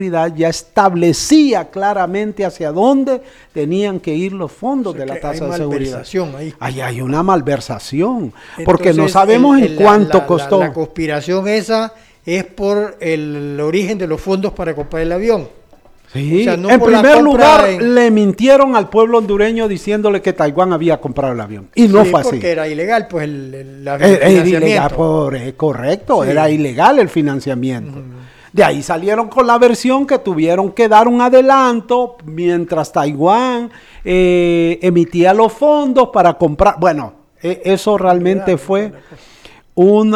ya establecía claramente hacia dónde tenían que ir los fondos de la tasa de seguridad. Ahí hay una malversación, porque entonces, no sabemos en cuánto costó. La conspiración esa es por el origen de los fondos para comprar el avión. Sí, o sea, no en primer lugar le mintieron al pueblo hondureño diciéndole que Taiwán había comprado el avión, y no fue así. Porque era ilegal, pues el financiamiento. Correcto, era ilegal el financiamiento. De ahí salieron con la versión que tuvieron que dar un adelanto mientras Taiwán emitía los fondos para comprar. Bueno, eso realmente fue un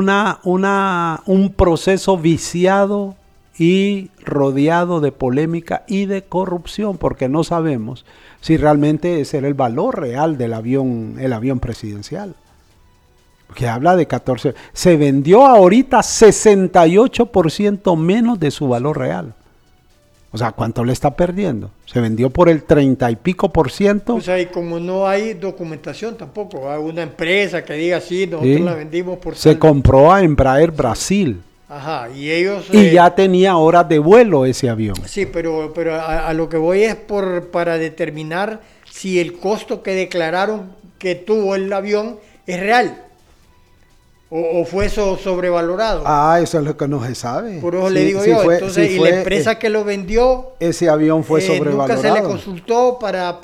proceso viciado y rodeado de polémica y de corrupción, porque no sabemos si realmente ese era el valor real del avión, el avión presidencial. Que habla de 14, se vendió ahorita 68% menos de su valor real. O sea, ¿cuánto le está perdiendo? Se vendió por el 30 y pico %. O sea, y como no hay documentación tampoco, hay una empresa que diga sí, nosotros la vendimos por se compró a Embraer Brasil. Ajá, y ellos... Y ya tenía horas de vuelo ese avión. Sí, pero a lo que voy es para determinar si el costo que declararon que tuvo el avión es real. ¿O fue eso sobrevalorado? Eso es lo que no se sabe. Por eso le digo yo. Entonces, y la empresa que lo vendió... Ese avión fue sobrevalorado. Nunca se le consultó para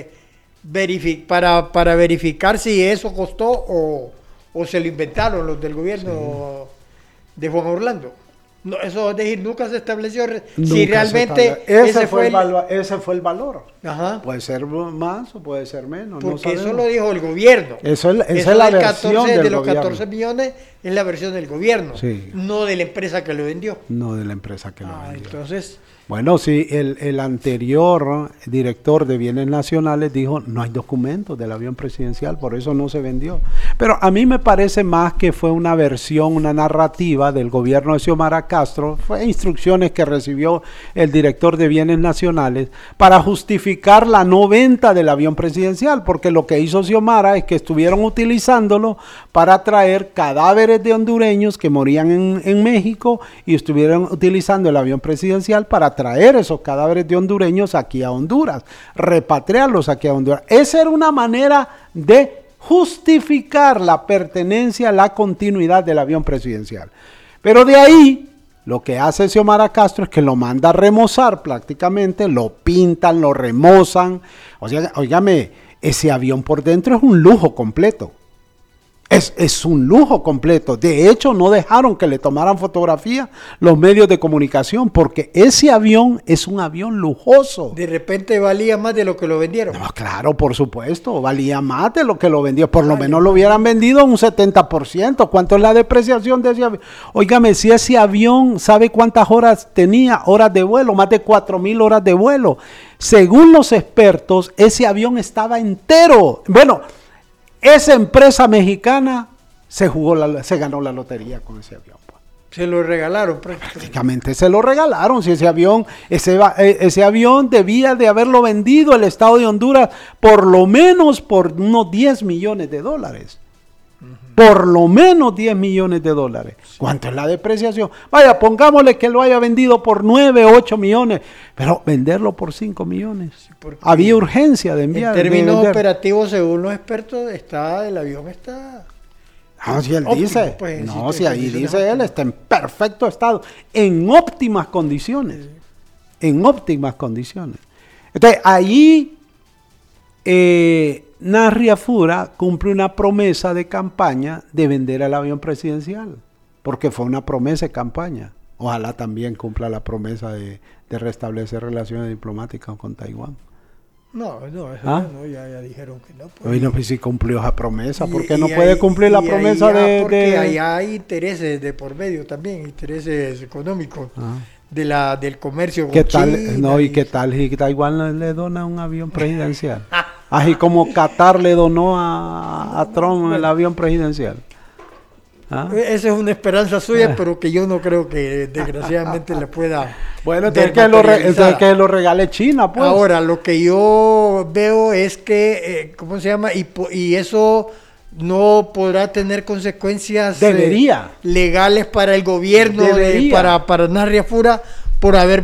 verificar si eso costó o se lo inventaron los del gobierno de Juan Orlando. No, eso es decir, nunca se estableció si realmente ese fue el valor. Ajá. Puede ser más o puede ser menos. Porque eso lo dijo el gobierno. Esa es la versión del los gobierno. 14 millones es la versión del gobierno, no de la empresa que lo vendió. No de la empresa que lo vendió. Entonces... Bueno, sí, el anterior director de Bienes Nacionales dijo, no hay documentos del avión presidencial, por eso no se vendió. Pero a mí me parece más que fue una versión, una narrativa del gobierno de Xiomara Castro, fue instrucciones que recibió el director de Bienes Nacionales para justificar la no venta del avión presidencial, porque lo que hizo Xiomara es que estuvieron utilizándolo para traer cadáveres de hondureños que morían en México y estuvieron utilizando el avión presidencial para traer esos cadáveres de hondureños aquí a Honduras, repatriarlos aquí a Honduras. Esa era una manera de justificar la pertenencia, la continuidad del avión presidencial. Pero de ahí, lo que hace Xiomara Castro es que lo manda a remozar prácticamente, lo pintan, lo remozan. O sea, óigame, ese avión por dentro es un lujo completo. Es un lujo completo. De hecho, no dejaron que le tomaran fotografía los medios de comunicación porque ese avión es un avión lujoso. De repente valía más de lo que lo vendieron. No, claro, por supuesto, valía más de lo que lo vendió. Por lo menos lo hubieran vendido un 70%. ¿Cuánto es la depreciación de ese avión? Óigame, si ese avión, ¿sabe cuántas horas tenía? Horas de vuelo, más de 4,000 horas de vuelo. Según los expertos, ese avión estaba entero. Bueno, esa empresa mexicana se ganó la lotería con ese avión. Se lo regalaron prácticamente. Se lo regalaron. Si ese avión debía de haberlo vendido el Estado de Honduras por lo menos por unos $10 millones. Por lo menos $10 millones. ¿Cuánto es la depreciación? Vaya, pongámosle que lo haya vendido por 9, 8 millones, pero venderlo por 5 millones. Había urgencia de enviar. En términos operativos, según los expertos, el avión está... No, si él dice, si ahí dice él, está en perfecto estado, en óptimas condiciones. En óptimas condiciones. Entonces, ahí... Narria Fura cumple una promesa de campaña de vender el avión presidencial, porque fue una promesa de campaña. Ojalá también cumpla la promesa de restablecer relaciones diplomáticas con Taiwán. No, ya dijeron que no. Pues. Bueno, pues si cumplió esa promesa, ¿por qué no puede cumplir la promesa porque allá hay intereses de por medio también, intereses económicos. Del comercio con China. ¿Y qué tal si Taiwán le dona un avión presidencial? Así como Qatar le donó a Trump el avión presidencial. Esa es una esperanza suya, pero que yo no creo que desgraciadamente le pueda. Bueno, entonces que lo regale China, pues. Ahora, lo que yo veo es que, ¿cómo se llama? Y eso no podrá tener consecuencias legales para el gobierno, para Narria Fura, por haber